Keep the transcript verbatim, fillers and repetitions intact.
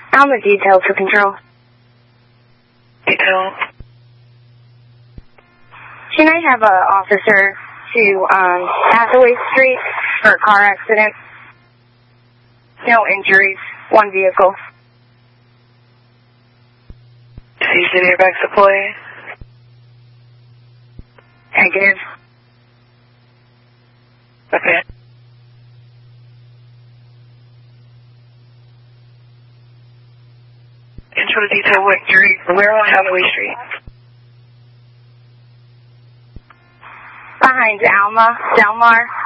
Alma detail to control. Detail. Can I have an officer to um, Hathaway Street for a car accident? No injuries. One vehicle. See city back supply. Negative. Okay. Intro to detail what injury. Where on Hathaway Street? Behind Alma, Delmar.